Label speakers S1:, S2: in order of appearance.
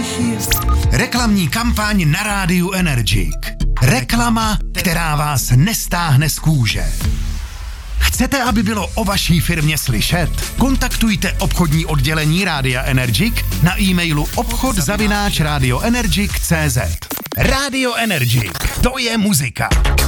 S1: Reklamní kampaň na rádiu Energik. Reklama, která vás nestáhne z kůže. Chcete, aby bylo o vaší firmě slyšet? Kontaktujte obchodní oddělení Rádia Energik na e-mailu obchod@radioenergik.cz. Radio Energik, to je muzika.